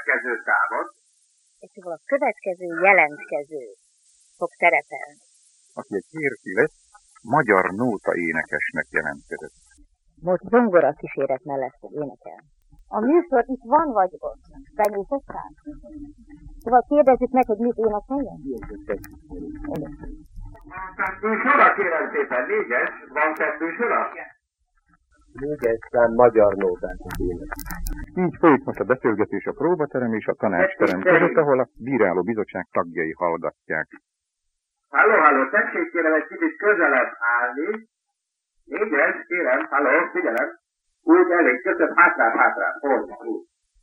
következő számot. És csak a következő jelentkező fog szerepelni. Aki egy férfi lett, magyar nóta énekesnek jelentkezett. Most zongora kíséret mellett fog énekelni. A műsor itt van vagy ott? Benyújtottál? Szóval kérdezzük meg, hogy mit énekeljen? Műsora, kérem szépen, 4-es, van 2 sora? 4-es szám magyar nótákat énekel. Így folyik most a beszélgetés a próbaterem és a tanácsterem között, ahol a bíráló bizottság tagjai hallgatják. Halló, tessék kérem egy kicsit közelebb állni. 4-es, kérem, halló, figyelem. Úgy elég, köszönöm, hátrán, úgy.